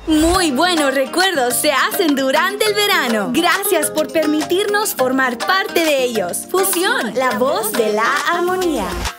Muy buenos recuerdos se hacen durante el verano. Gracias por permitirnos formar parte de ellos. Fusión, la voz de la armonía.